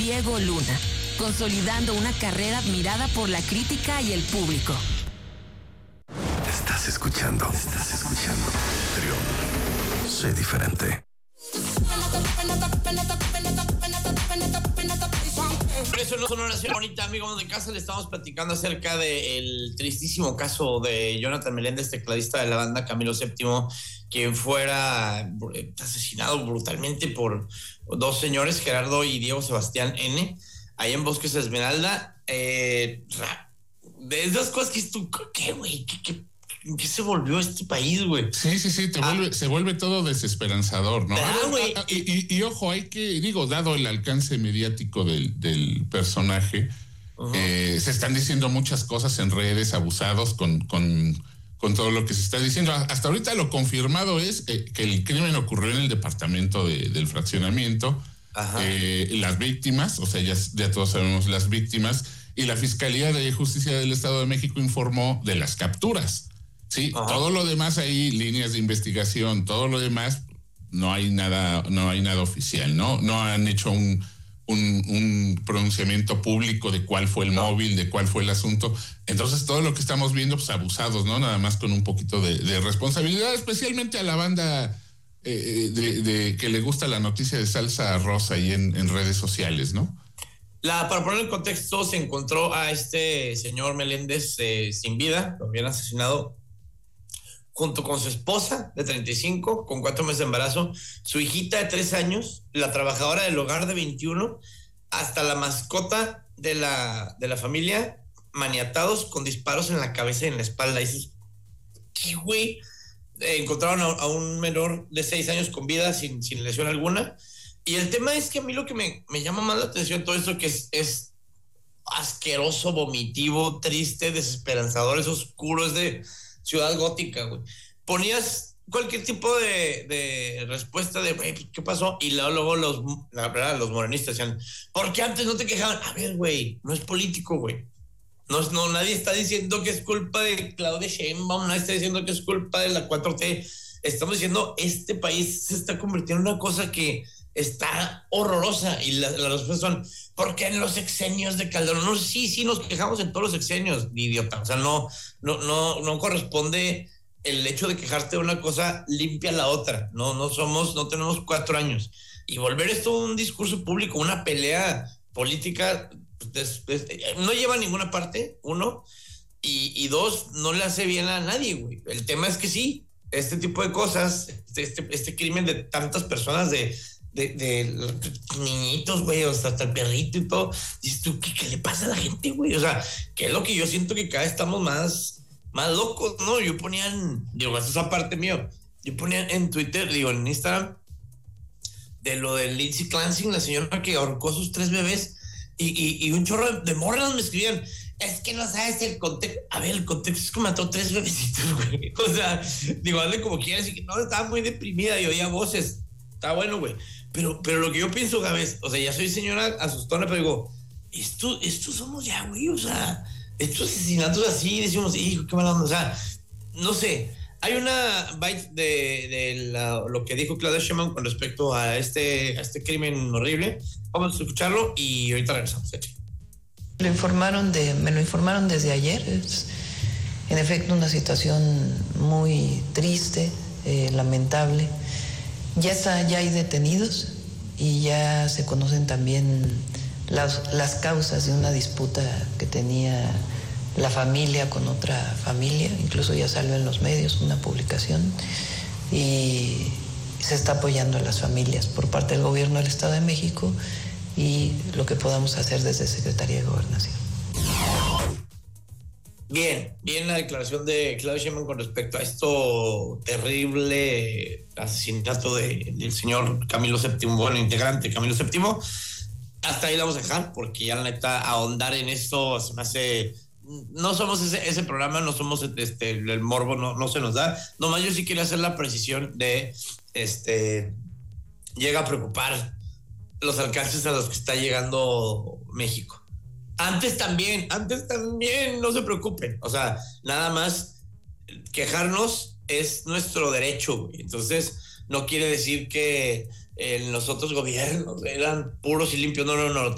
Diego Luna, consolidando una carrera admirada por la crítica y el público. Estás escuchando Trión. Sé diferente. Por eso no es una oración bonita, amigos de casa. Le estamos platicando acerca del tristísimo caso de Jonathan Meléndez, tecladista de la banda Camilo VII, quien fuera asesinado brutalmente por dos señores, Gerardo y Diego Sebastián N., ahí en Bosques Esmeralda. De esas cosas que es tú, ¿qué, güey? ¿Qué se volvió este país, güey? Sí, se vuelve todo desesperanzador, ¿no? Y ojo, hay que, dado el alcance mediático del personaje, se están diciendo muchas cosas en redes, abusados con todo lo que se está diciendo. Hasta ahorita lo confirmado es que el crimen ocurrió en el departamento del fraccionamiento. Las víctimas, o sea, ya todos sabemos las víctimas, y la Fiscalía de Justicia del Estado de México informó de las capturas. Sí, todo lo demás ahí, líneas de investigación, todo lo demás, no hay nada oficial, ¿no? No han hecho un pronunciamiento público de cuál fue el móvil, de cuál fue el asunto. Entonces, todo lo que estamos viendo, pues abusados, ¿no? Nada más con un poquito de responsabilidad, especialmente a la banda de que le gusta la noticia de salsa rosa ahí en redes sociales, ¿no? Para poner en contexto, se encontró a este señor Meléndez sin vida, lo habían asesinado, junto con su esposa de 35, con 4 meses de embarazo, su hijita de 3 años, la trabajadora del hogar de 21, hasta la mascota de la familia, maniatados con disparos en la cabeza y en la espalda. Y dices, ¿qué güey? Encontraron a un menor de 6 años con vida, sin lesión alguna. Y el tema es que a mí lo que me llama más la atención todo esto, que es asqueroso, vomitivo, triste, desesperanzador, es oscuro, es de ciudad gótica, güey. Ponías cualquier tipo de respuesta de, güey, ¿qué pasó? Y luego los morenistas decían, ¿por qué antes no te quejaban? A ver, güey, no es político, güey. No, nadie está diciendo que es culpa de Claudia Sheinbaum, nadie está diciendo que es culpa de la 4T. Estamos diciendo, este país se está convirtiendo en una cosa que está horrorosa. Y las respuestas son, ¿por qué en los sexenios de Calderón? No, sí, nos quejamos en todos los sexenios, idiota. O sea, no corresponde el hecho de quejarte de una cosa limpia a la otra. No tenemos 4 años. Y volver esto un discurso público, una pelea política, no lleva a ninguna parte, uno, y dos, no le hace bien a nadie, güey. El tema es que sí, este tipo de cosas, este crimen de tantas personas, de niñitos, güey, hasta el perrito y todo, dices tú, ¿qué le pasa a la gente, güey? O sea, que es lo que yo siento que cada vez estamos más locos, ¿no? Yo ponía esto es aparte mío, yo ponía en Twitter, en Instagram, de lo de Lindsay Clancy, la señora que ahorcó a sus 3 bebés, y un chorro de morras me escribían, es que no sabes el contexto. A ver, el contexto es que mató 3 bebecitos, güey. O sea, hazle como quieras, y que no, estaba muy deprimida y oía voces. Está bueno, güey. Pero lo que yo pienso, Gabes, o sea, ya soy señora asustona, pero digo, esto somos ya, güey, o sea, estos asesinatos así, decimos, hijo, qué mala onda, o sea, no sé. Hay una bite de lo que dijo Claudia Sheinbaum con respecto a este crimen horrible. Vamos a escucharlo y ahorita regresamos. Me lo informaron desde ayer. Es, en efecto, una situación muy triste, lamentable. Ya hay detenidos y ya se conocen también las causas de una disputa que tenía la familia con otra familia. Incluso ya salió en los medios una publicación y se está apoyando a las familias por parte del gobierno del Estado de México y lo que podamos hacer desde Secretaría de Gobernación. Bien la declaración de Claudia Sheinbaum con respecto a esto terrible asesinato del señor Camilo VII, bueno, integrante Camilo VII. Hasta ahí la vamos a dejar, porque ya la neta ahondar en esto se me hace... No somos ese programa, no somos el morbo, no se nos da. Nomás yo sí quería hacer la precisión de llega a preocupar los alcances a los que está llegando México. Antes también, no se preocupen. O sea, nada más quejarnos es nuestro derecho, güey. Entonces, no quiere decir que los otros gobiernos eran puros y limpios. No.